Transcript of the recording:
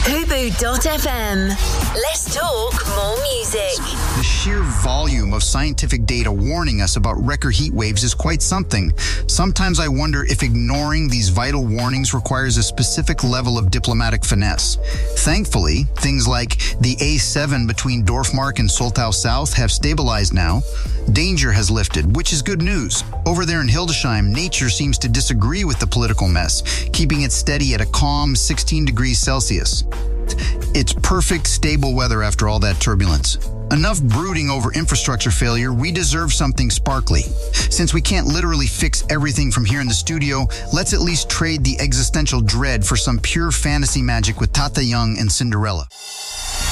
Fubu.fm. Let's talk more music. The sheer volume of scientific data warning us about record heat waves is quite something. Sometimes I wonder if ignoring these vital warnings requires a specific level of diplomatic finesse. Thankfully, things like the A7 between Dorfmark and Soltau South have stabilized now. Danger has lifted, which is good news. Over there in Hildesheim, nature seems to disagree with the political mess, keeping it steady at a calm 16 degrees Celsius. It's perfect, stable weather after all that turbulence. Enough brooding over infrastructure failure, we deserve something sparkly. Since we can't literally fix everything from here in the studio, let's at least trade the existential dread for some pure fantasy magic with Tata Young and Cinderella.